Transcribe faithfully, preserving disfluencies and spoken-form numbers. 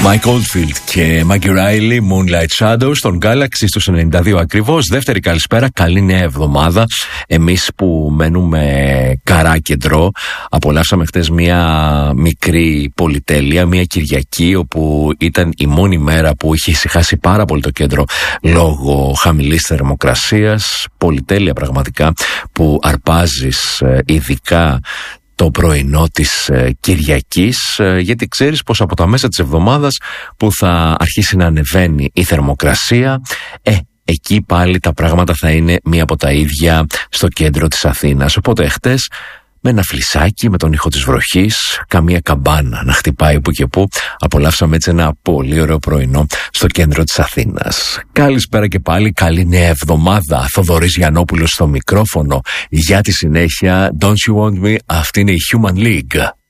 Mike Oldfield και Maggie Riley, Moonlight Shadows, στον Galaxy στους ενενήντα δύο ακριβώς. Δεύτερη καλησπέρα, καλή νέα εβδομάδα. Εμείς που μένουμε Καράκεντρο, απολαύσαμε χτες μια μικρή πολυτέλεια, μια Κυριακή, όπου ήταν η μόνη μέρα που είχε ησυχάσει πάρα πολύ το κέντρο λόγω χαμηλής θερμοκρασίας. Πολυτέλεια πραγματικά, που αρπάζεις ειδικά το πρωινό της ε, Κυριακής, ε, γιατί ξέρεις πως από τα μέσα της εβδομάδας που θα αρχίσει να ανεβαίνει η θερμοκρασία, ε, εκεί πάλι τα πράγματα θα είναι μία από τα ίδια στο κέντρο της Αθήνας. Οπότε χτες, με ένα φλισάκι, με τον ήχο της βροχής, καμία καμπάνα να χτυπάει που και που, απολαύσαμε έτσι ένα πολύ ωραίο πρωινό στο κέντρο της Αθήνας. Καλησπέρα και πάλι, καλή νέα εβδομάδα. Θοδωρής Γιαννόπουλος στο μικρόφωνο. Για τη συνέχεια, Don't You Want Me, αυτή είναι η Human League.